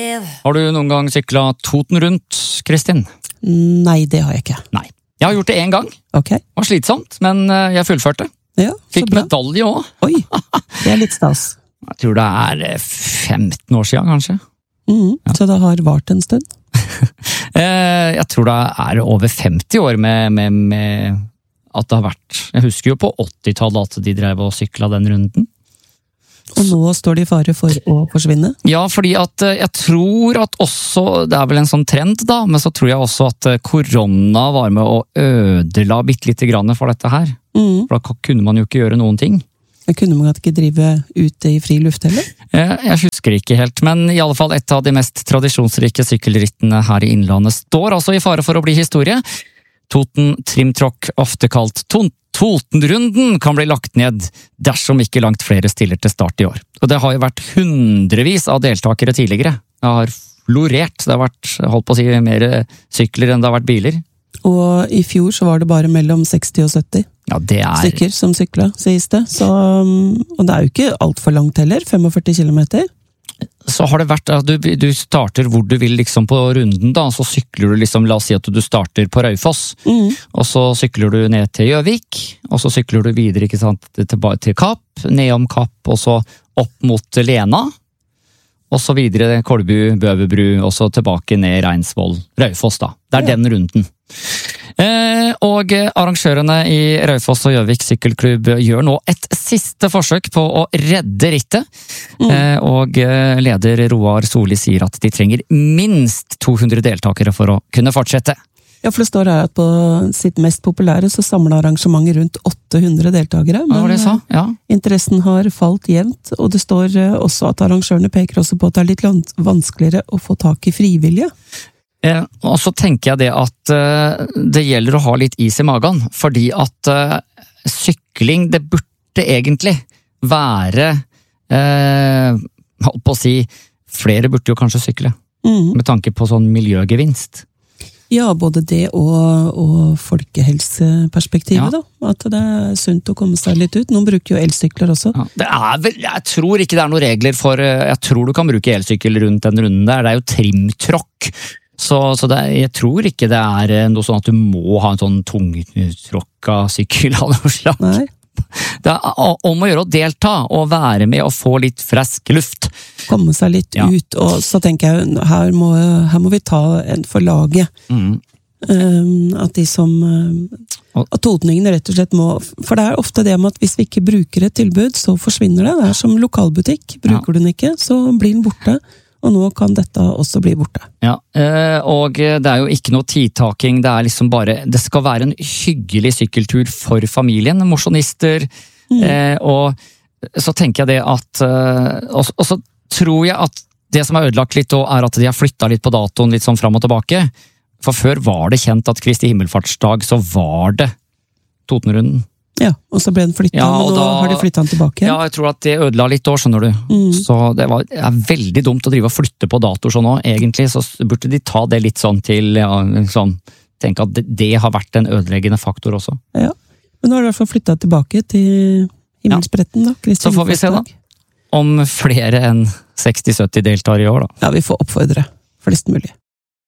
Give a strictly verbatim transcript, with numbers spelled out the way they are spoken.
Har du noen gang syklet Toten rundt, Kristin? Nei, det har jeg ikke. Nei. Jeg har gjort det en gang. Ok. Det var slitsomt, men eh, jeg fullførte. Ja, så Fikk bra. medalje også. Oi, det er litt stas. Jeg tror det er eh, femten år siden, kanskje. Mhm, Så det har vart en stund. Eh, Jeg tror det er over femti år med, med, med at det har vært. Jeg husker jo på åttitallet at de drev og sykla den runden. Og nå står de i fare for å forsvinne. Ja, fordi at eh, jeg tror at også, det er vel en sånn trend da, men så tror jeg også at eh, korona var med å ødela bitte lite grann for dette her. Mhm. For da kunne man jo ikke gjøre noen ting. Men kunne man ikke drive ute i fri luft heller? Eh, Jeg husker ikke helt, men i alle fall et av de mest tradisjonsrike sykkelrittene her i Innlandet står altså i fare for å bli historie. Toten Trimtråkk, ofte kalt Ton- Totenrunden, kan bli lagt ned dersom ikke langt flere stiller til start i år. Og det har jo vært hundrevis av deltakere tidligere. Det har florert, det har vært, holdt på å si, mer sykler enn det har vært biler. Og i fjor så var det bare mellom seksti og sytti Ja, det er... stykker som sykla, sies det. Så, og det er jo ikke alt for langt heller, førtifem kilometer. Så har det vært at du, du starter hvor du vil liksom på runden da, så sykler du liksom, la oss si at du starter på Raufoss, Mhm. og så sykler du ned til Gjøvik, og så sykler du videre, ikke sant, til, til Kapp, nedom Kapp, og så opp mot Lena, og så videre Kolbu, Bøverbru, og så tilbake ned Reinsvoll, Raufoss da. Det er Ja. den runden. Eh, og arrangørene i Raufoss og Gjøvik sykkelklubb gjør nå et siste forsøk på å redde rittet. Mm. Eh, og eh, leder Roar Solli sier at de trenger minst to hundre deltakere for å kunne fortsette. Ja, for det står her at på sitt mest populære så samler arrangementet rundt åtte hundre deltakere. Hva var det jeg sa? Ja. Interessen har falt jevnt, og det står eh, også at arrangørene peker også på at det er litt lan- vanskeligere å få tak i frivillige. Eh, og så tenker jeg det at eh, det gjelder å ha litt is i magen, fordi at eh, sykling, det burde egentlig være, eh, holdt på å si, flere burde jo kanskje sykle, Mhm. med tanke på sånn miljøgevinst. Ja, både det og, og folkehelseperspektivet, Ja. da. At det er sunt å komme seg litt ut. Noen bruker jo elsykler også. Ja, det er vel, jeg tror ikke det er noen regler for, eh, jeg tror du kan bruke elsykkel rundt den runden der, det er jo trimtråkk. Så, så det, er- jeg tror ikke det er eh, noe sånn at du må ha en sånn tungtråkka sykkel av noe slag. Nei, Det er om å gjøre å delta og være med og få litt frisk luft. komme seg litt Ja. ut. Og så tenker jeg, her må, her må vi ta en for laget. Mm. Um, at de som uh, At totningene rett og slett må. For det er ofte det med at hvis vi ikke bruker et tilbud, så forsvinner det. Det er som lokalbutikk. Bruker du den ikke, så blir den borte. Og nå kan dette også bli borte. Ja, eh, og det er jo ikke noe tidtaking, det er liksom bare, det skal være en hyggelig sykkeltur for familien, mosjonister, Mm. eh, og så tenker jeg det at, eh, og, og så tror jeg at det som er ødelagt litt også er at de har flyttet litt på datoen litt sånn fram og tilbake, for før var det kjent at Kristi himmelfartsdag så var det Totenrunden. Ja, og så ble den flyttet, Ja, men og nå da- har de flyttet den tilbake. Ja, jeg tror at det ødela litt år, skjønner du. Mm. Så det, var, det er veldig dumt å drive og flytte på datoer sånn nå. Egentlig så burde de ta det litt sånn til, ja, sånn, tenke at det, det har vært en ødeleggende faktor også. Ja. Men nå har de i hvert fall flyttet tilbake til himmelspretten, da. Kristi Så får vi se da, himmelfartsdag. om flere enn seksti sytti deltar i år da. Ja, vi får oppfordre flest mulig.